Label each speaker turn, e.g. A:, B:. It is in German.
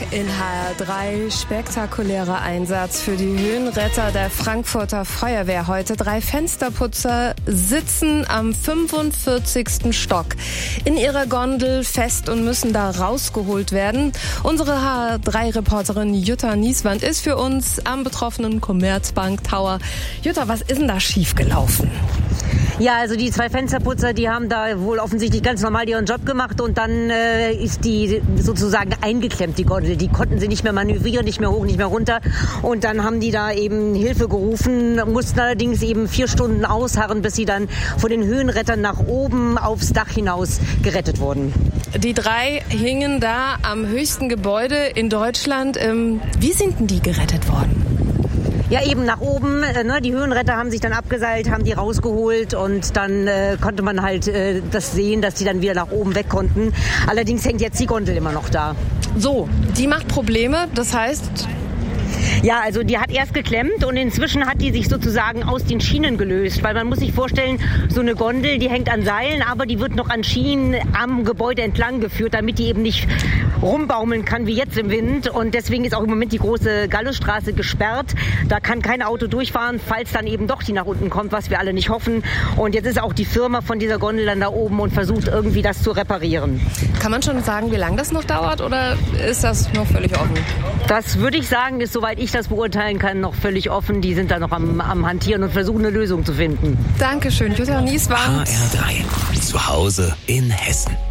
A: in HR3 spektakulärer Einsatz für die Höhenretter der Frankfurter Feuerwehr heute. 3 Fensterputzer sitzen am 45. Stock in ihrer Gondel fest und müssen da rausgeholt werden. Unsere HR3-Reporterin Jutta Nieswand ist für uns am betroffenen Commerzbank Tower. Jutta, was ist denn da schiefgelaufen?
B: Ja, also die 2 Fensterputzer, die haben da wohl offensichtlich ganz normal ihren Job gemacht und dann ist die sozusagen eingeklemmt, die Gondel. Die konnten sie nicht mehr manövrieren, nicht mehr hoch, nicht mehr runter. Und dann haben die da eben Hilfe gerufen, mussten allerdings eben 4 Stunden ausharren, bis sie dann von den Höhenrettern nach oben aufs Dach hinaus gerettet wurden.
A: Die 3 hingen da am höchsten Gebäude in Deutschland. Wie sind denn die gerettet worden?
B: Ja, eben nach oben. Die Höhenretter haben sich dann abgeseilt, haben die rausgeholt und dann konnte man halt das sehen, dass die dann wieder nach oben weg konnten. Allerdings hängt jetzt die Gondel immer noch da.
A: So, die macht Probleme, das heißt...
B: Ja, also die hat erst geklemmt und inzwischen hat die sich sozusagen aus den Schienen gelöst, weil man muss sich vorstellen, so eine Gondel, die hängt an Seilen, aber die wird noch an Schienen am Gebäude entlang geführt, damit die eben nicht rumbaumeln kann wie jetzt im Wind und deswegen ist auch im Moment die große Gallusstraße gesperrt. Da kann kein Auto durchfahren, falls dann eben doch die nach unten kommt, was wir alle nicht hoffen. Und jetzt ist auch die Firma von dieser Gondel dann da oben und versucht irgendwie das zu reparieren.
A: Kann man schon sagen, wie lange das noch dauert oder ist das noch völlig offen?
B: Das würde ich sagen, ist, soweit ich das beurteilen kann, noch völlig offen. Die sind da noch am Hantieren und versuchen eine Lösung zu finden.
A: Dankeschön, Jutta Nieswand.
C: HR3, zu Hause in Hessen.